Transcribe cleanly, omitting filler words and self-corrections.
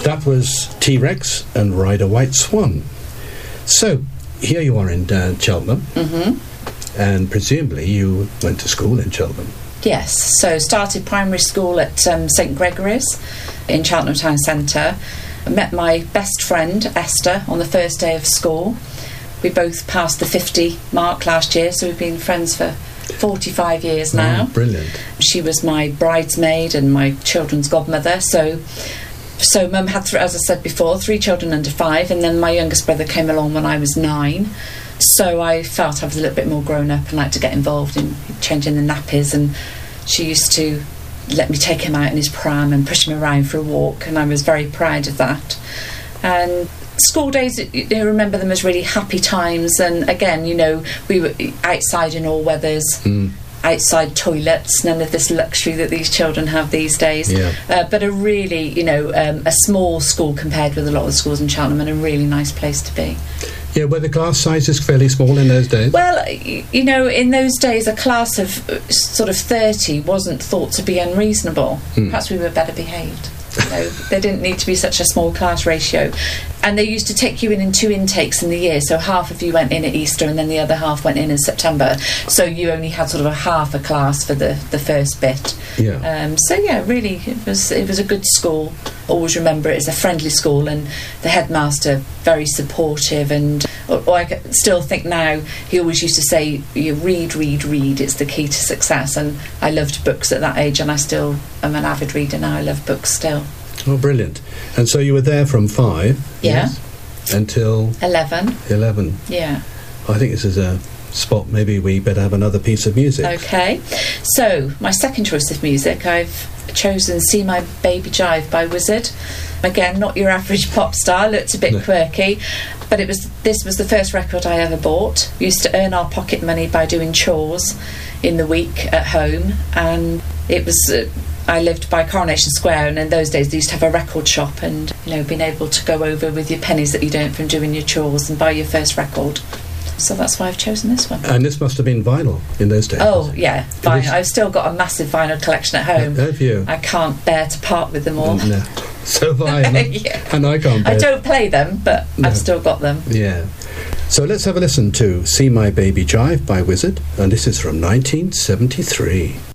That was T-Rex and Ride a White Swan. So, here you are in Cheltenham, and presumably you went to school in Cheltenham. Yes, so started primary school at St Gregory's in Cheltenham Town Centre. I met my best friend, Esther, on the first day of school. We both passed the 50 mark last year, so we've been friends for 45 years now. Oh, brilliant. She was my bridesmaid and my children's godmother, so Mum had, as I said before, 3 children under 5, and then my youngest brother came along when I was 9. So I felt I was a little bit more grown up and liked to get involved in changing the nappies, and she used to let me take him out in his pram and push him around for a walk, and I was very proud of that. And school days, I remember them as really happy times, and again, we were outside in all weathers, outside toilets, none of this luxury that these children have these days, but a really, a small school compared with a lot of the schools in Cheltenham, and a really nice place to be. Yeah, were the class sizes fairly small in those days? Well, in those days, a class of sort of 30 wasn't thought to be unreasonable. Perhaps we were better behaved. There didn't need to be such a small class ratio. And they used to take you in 2 intakes in the year, so half of you went in at Easter and then the other half went in September. So you only had sort of a half a class for the first bit. Yeah. Really, it was a good school. Always remember it as a friendly school, and the headmaster very supportive, and I still think now, he always used to say, you read, it's the key to success, and I loved books at that age, and I still am an avid reader now. I love books still. Oh, brilliant. And so you were there from 5 yes, until 11. Yeah. I think this is a spot maybe we better have another piece of music. Okay, so my second choice of music, I've chosen See My Baby Jive by Wizzard. Again, not your average pop star, looked a bit quirky, but this was the first record I ever bought. We used to earn our pocket money by doing chores in the week at home, and it was I lived by Coronation Square, and in those days they used to have a record shop, and being able to go over with your pennies that you'd earned from doing your chores and buy your first record. So that's why I've chosen this one. And this must have been vinyl in those days. Oh, yeah, vinyl. I've still got a massive vinyl collection at home. Have you? I can't bear to part with them all. No. So have I. And I can't bear. I don't play them, but I've still got them. Yeah. So let's have a listen to See My Baby Jive by Wizzard, and this is from 1973.